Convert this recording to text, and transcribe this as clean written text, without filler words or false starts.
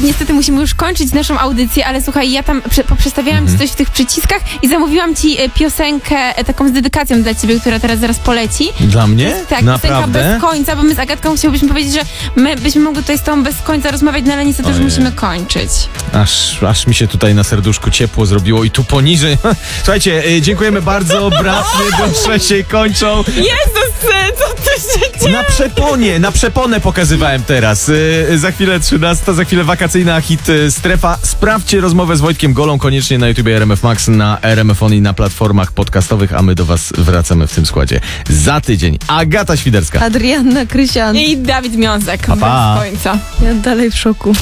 niestety musimy już kończyć naszą audycję, ale słuchaj, ja tam poprzestawiałam ci coś w tych przyciskach i zamówiłam ci piosenkę taką z dedykacją dla ciebie, która teraz zaraz poleci. Dla mnie? Tak, Naprawdę? piosenka bez końca, bo my z Agatką chciałbyśmy powiedzieć, że my byśmy mogli tutaj z tobą bez końca rozmawiać, no ale niestety już musimy kończyć. Aż mi się tutaj na serduszku ciepło zrobiło i tu poniżej. Słuchajcie, dziękujemy bardzo, bratnie dusze się kończą. Jezus, co ty się dzieje? Na przeponę pokazywałem teraz. Za chwilę 13, za chwilę wakacyjna hit Strefa. Sprawdźcie rozmowę z Wojtkiem Golą koniecznie na YouTubie RMF Max, na RMF On i na platformach podcastowych, a my do was wracamy w tym składzie za tydzień. Agata Świderska. Adrianna Krysian. I Dawid Miązek. Pa, pa. Bez końca. Ja dalej w szoku.